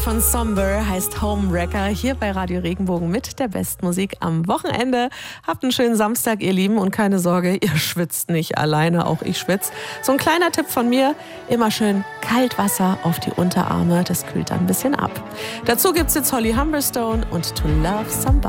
Von Somber heißt Homewrecker hier bei Radio Regenbogen mit der Bestmusik am Wochenende. Habt einen schönen Samstag, ihr Lieben, und keine Sorge, ihr schwitzt nicht alleine, auch ich schwitze. So ein kleiner Tipp von mir, immer schön Kaltwasser auf die Unterarme, das kühlt dann ein bisschen ab. Dazu gibt's jetzt Holly Humberstone und To Love Somebody.